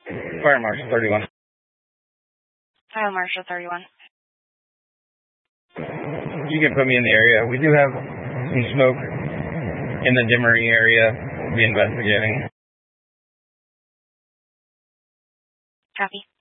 Fire Marshal 31. Fire Marshal 31. You can put me in the area. We do have some smoke in the Demery area. We'll be investigating. Copy.